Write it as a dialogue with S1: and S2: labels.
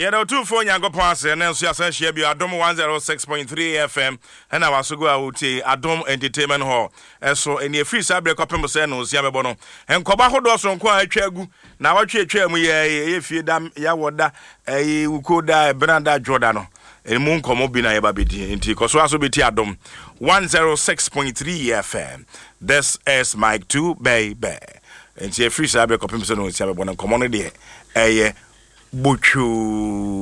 S1: Yɛda tu fo Nyankopɔn ase na nso asan hye bi Adom 106.3 FM na wasogo a wotie Adom Entertainment Hall eso eni free sabre kopem se no sia bebo no enkoba hodo so nko a atwa agu na watwa mu ye fie da ya woda ukoda branda joda no emu nkomo bi na ye ba bedi nti koso aso beti Adom 106.3 FM. This is Mike 2 baby. Nti free sabre kopem se no sia bebo no nkomo no de Buchu